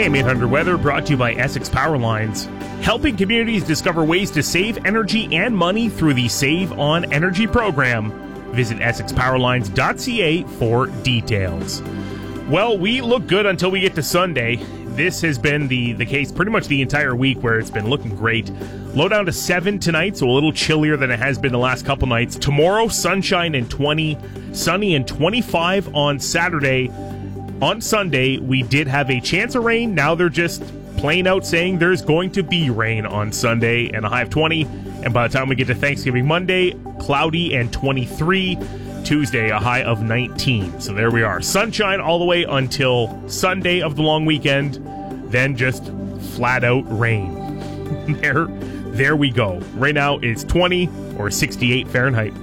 AM 800 Weather brought to you by Essex Power Lines, helping communities discover ways to save energy and money through the Save on Energy program. Visit EssexPowerlines.ca for details. Well, we look good until we get to Sunday. This has been the case pretty much the entire week, where it's been looking great. Low down to 7 tonight, so a little chillier than it has been the last couple nights. Tomorrow, sunshine and 20, sunny and 25 on Saturday. On Sunday, we did have a chance of rain. Now they're just plain out saying there's going to be rain on Sunday, and a high of 20. And by the time we get to Thanksgiving Monday, cloudy and 23. Tuesday, a high of 19. So there we are. Sunshine all the way until Sunday of the long weekend. Then just flat out rain. There we go. Right now it's 20 or 68 Fahrenheit.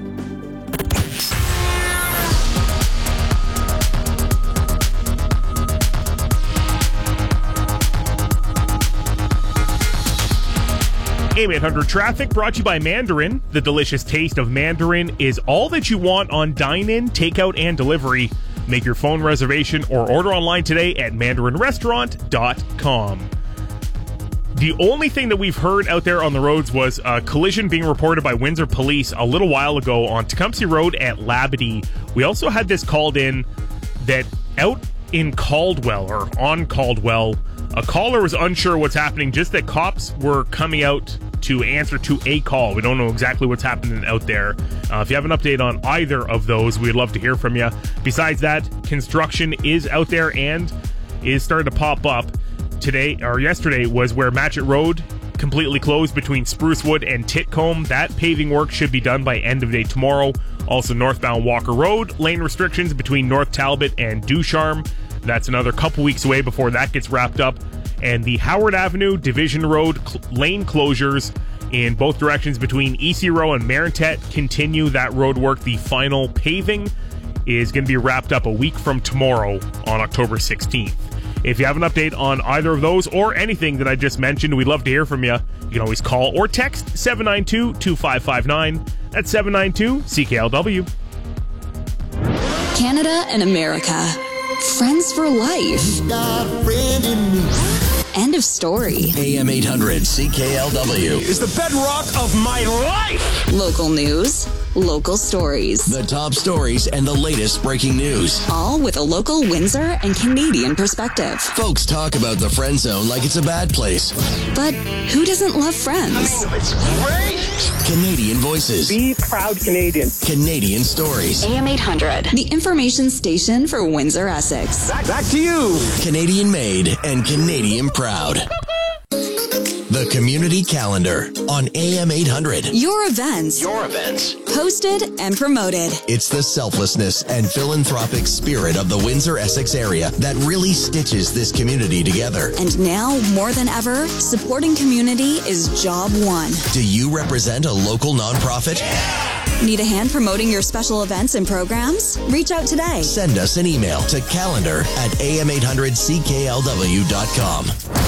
AM 800 traffic brought to you by Mandarin. The delicious taste of Mandarin is all that you want on dine-in, takeout, and delivery. Make your phone reservation or order online today at mandarinrestaurant.com. The only thing that we've heard out there on the roads was a collision being reported by Windsor Police a little while ago on Tecumseh Road at Labadee. We also had this called in that out in Caldwell, or on Caldwell, a caller was unsure what's happening, just that cops were coming out to answer to a call. We don't know exactly what's happening out there. If you have an update on either of those, we'd love to hear from you. Besides that, construction is out there and is starting to pop up. Today, or yesterday, was where Matchett Road completely closed between Sprucewood and Titcombe. That paving work should be done by end of day tomorrow. Also, northbound Walker Road, lane restrictions between North Talbot and Ducharme. That's another couple weeks away before that gets wrapped up. And the Howard Avenue, Division Road lane closures in both directions between EC Row and Marintet continue that road work. The final paving is going to be wrapped up a week from tomorrow on October 16th. If you have an update on either of those or anything that I just mentioned, we'd love to hear from you. You can always call or text 792-2559. That's 792-CKLW. Canada and America. Friends for life. End of story. AM 800 CKLW is the bedrock of my life. Local news, local stories. The top stories and the latest breaking news. All with a local Windsor and Canadian perspective. Folks talk about the friend zone like it's a bad place. But who doesn't love friends? It's great. Canadian voices. Be proud Canadian. Canadian stories. AM 800, the information station for Windsor, Essex. Back to you. Canadian made and Canadian proud. The Community Calendar on AM 800. Your events. Hosted and promoted. It's the selflessness and philanthropic spirit of the Windsor, Essex area that really stitches this community together. And now, more than ever, supporting community is job one. Do you represent a local nonprofit? Need a hand promoting your special events and programs? Reach out today. Send us an email to calendar@am800cklw.com.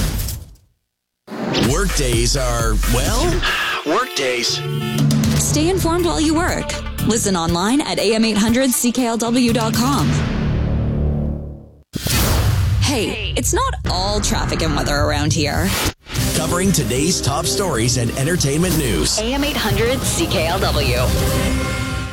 Workdays are, well, workdays. Stay informed while you work. Listen online at am800cklw.com. Hey, it's not all traffic and weather around here. Covering today's top stories and entertainment news. AM 800 CKLW.